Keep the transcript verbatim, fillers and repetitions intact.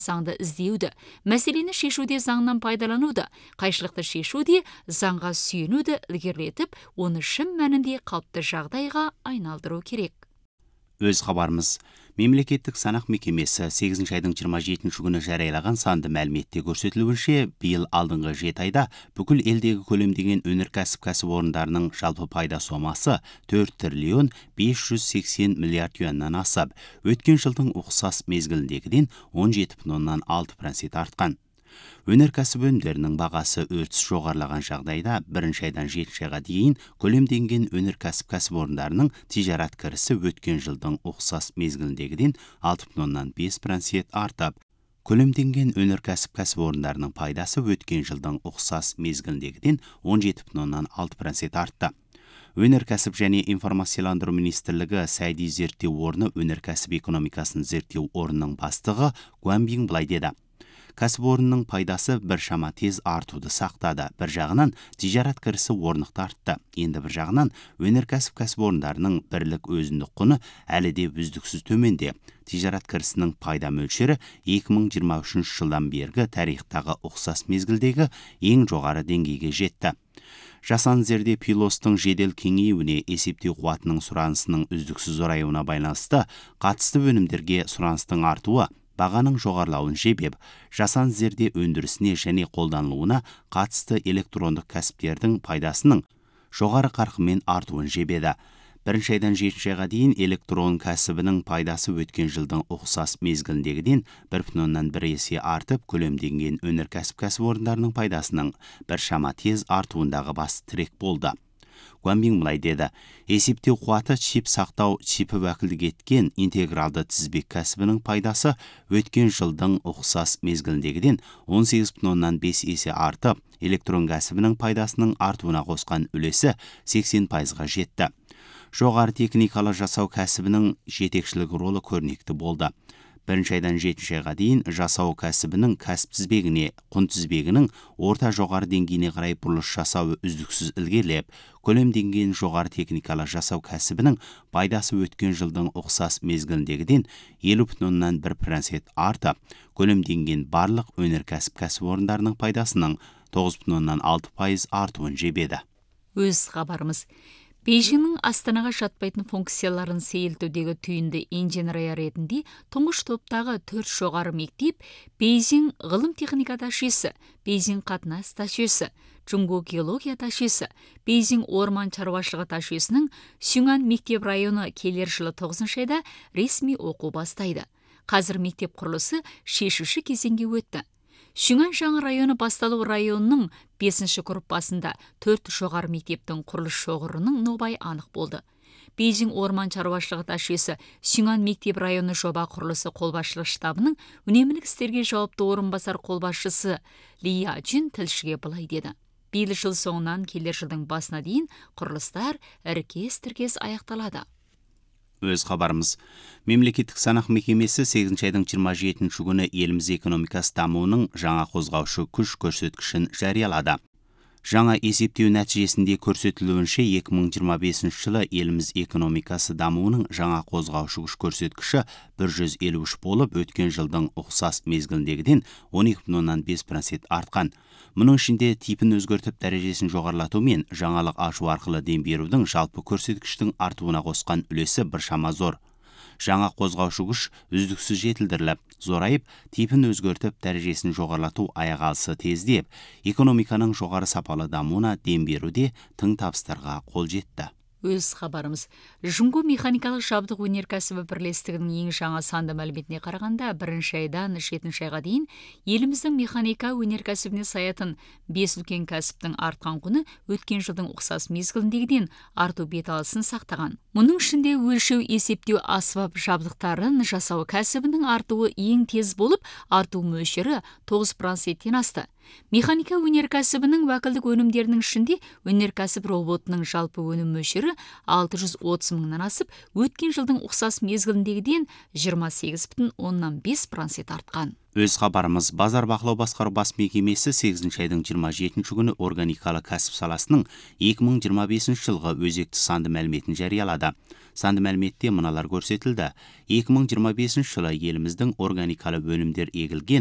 заңды іздеуді, мәселені шешуде заңнан пайдалануды, қайшылықты шешуде заңға сүйенуді ілгерілетіп, оны шын мәнінде қалыпты жағдайға айналдыру керек. Өз хабарымыз. Мемлекеттік санақ мекемесі сегізінші айдың жиырма жетінші күні жариялаған санды мәліметте көрсетілуінше, биыл алдыңғы жеті айда бүкіл елдегі көлемдеген өнеркәсіп кәсіпорындарының жалпы пайда сомасы төрт триллион бес жүз сексен миллиард юаннан асып, өткен жылдың ұқсас мезгіліндегіден он жеті бүтін оннан алты процент артқан. Өнеркәсіп өнімдерінің бағасы өртсіз жоғарылаған жағдайда бірінші айдан жетінші айға дейін көлемденген өнеркәсіп кәсіпорындарының тижарат кірісі өткен жылдың ұқсас мезгіліндегіден алты бүтін оннан бес процент артып, көлемденген өнеркәсіп кәсіпорындарының пайдасы өткен жылдың ұқсас мезгіліндегіден он жеті бүтін оннан алты процент артты. Өнеркәсіп және информацияландыру министрлігі сәйди зерттеу орны өнеркәсіп экономикасын зерттеу орнының бастығы Гуанбин былай деді. Кәсіпорынның пайдасы біршама тез артуды сақтады. Бір жағынан тижарат кірісі орнықты артты. Енді бір жағынан өнеркәсіп кәсіпорындарының бірлік өзіндік құны әлі де үздіксіз төменде. Тижарат кірісінің пайда мөлшері екі мың жиырма үшінші жылдан бергі тарихтағы ұқсас мезгілдегі ең жоғары деңгейге жетті. Жасан зерде пилостың жедел кеңеюіне, есептеу қуатының сұранысының үздіксіз зораюына байланысты қатысты өнімдерге сұраныстың артуы бағаның жоғарылауын жебеп, жасан зерде өндірісіне және қолданылуына қатысты электрондық кәсіптердің пайдасының жоғары қарқынмен артуын жебеді. Бірінші айдан жетінші айға дейін электрон кәсібінің пайдасы өткен жылдың ұқсас мезгіліндегіден бір бүтін оннан бір есе артып, көлемденген өнеркәсіп кәсіпорындарының пайдасының біршама тез артуындағы басты тірек болды. Гуанбин былай деді. Есептеу қуаты чип сақтау чипі уәкілдік еткен интегралды тізбек кәсібінің пайдасы өткен жылдың ұқсас мезгіліндегіден он сегіз бүтін оннан бес есе артып, электрон кәсібінің пайдасының артуына қосқан үлесі сексен пайызға жетті. Жоғары техникалы жасау кәсібінің жетекшілік ролы көрнекті болды. Бірінші айдан жетінші айға дейін жасау кәсібінің кәсіп тізбегіне, құн тізбегінің орта жоғары деңгейіне қарай бұрылыс жасауы үздіксіз ілгерілеп, көлемденген жоғары техникалы жасау кәсібінің пайдасы өткен жылдың ұқсас мезгіліндегіден елу бүтін оннан бір процент артып, көлемденген барлық өнеркәсіп кәсіпорындарының пайдасының тоғыз бүтін оннан алты пайыз артуын жебеді. Өз хабарымыз. Бейжіңнің Астанаға жатпайтын функцияларын сейілтудегі түйінді инженерия ретінде тұңғыш топтағы төрт жоғары мектеп Бейжің ғылым техника ташысы, Бейжің қатынас ташысы, Чунгу геология ташысы, Бейжің орман шаруашылығы ташысының Сюңан мектеп районы келер жылы тоғызыншы айда ресми оқу бастайды. Қазір мектеп құрылысы шешуші кезеңге өтті. Сюңан жаңа районы басталу районының бесінші группасында төрт жоғары мектептің құрылыс шоғырының нобай анық болды. Бейжің орман шаруашылығы ташысы Сюңан мектеп районы жоба құрылысы қолбасшылық штабының үнемлік істерге жауапты орынбасар қолбасшысы Ли Яджин тілшіге былай деді. Биыл жыл соңынан келер жылдың басына дейін құрылыстар іркес-тіркес аяқталады. Өз хабарымыз. Мемлекеттік санақ мекемесі сегізінші айдың жиырма жетінші күні еліміз экономикасы дамуының жаңа қозғаушы күш көрсеткішін жариялады. Жаңа есептеу нәтижесінде көрсетілуінше екі мың жиырма бесінші жылы еліміз экономикасы дамуының жаңа қозғаушы күш көрсеткіші бір жүз елу үш болып, өткен жылдың ұқсас мезгіліндегіден он екі бүтін оннан бес процент артқан. Мұның ішінде типін өзгертіп дәрежесін жоғарылату мен жаңалық ашу арқылы дем берудің жалпы көрсеткіштің артуына қосқан үлесі біршама зор. Жаңа қозғаушы күш үздіксіз жетілдіріліп, зорайып, типін өзгертіп дәрежесін жоғарылату аяқ алысы тездеп, экономиканың жоғары сапалы дамуына дем беруде тың табыстарға қол жетті. Өз хабарымыз. Жұңгу механикалық жабдық өнеркәсібі бірлестігінің ең жаңа санды мәліметіне қарағанда, бірінші айдан жетінші айға дейін еліміздің механика өнеркәсібіне саятын бес үлкен кәсіптің артқан құны өткен жылдың ұқсас мезгіліндегіден арту беталысын сақтаған. Мұның ішінде өлшеу есептеу аспап жабдықтарын жасау кәсібінің артуы ең тез болып, арту мөлшері тоғыз проценттен асты. Механика өнеркәсібінің уәкілдік өнімдерінің ішінде өнеркәсіп роботының жалпы өнім мөлшері алты жүз отыз мыңнан асып, өткен жылдың ұқсас мезгіліндегіден жиырма сегіз бүтін оннан бес процент артқан. Өз хабарымыз базар бақылау басқару бас мекемесі сегізінші айдың жиырма жетінші күні органикалы кәсіп саласының екі мың жиырма бесінші жылғы өзекті санды мәліметін жариялады. Санды мәліметте мыналар көрсетілді. екі мың жиырма бесінші жылы еліміздің органикалы өнімдер егілген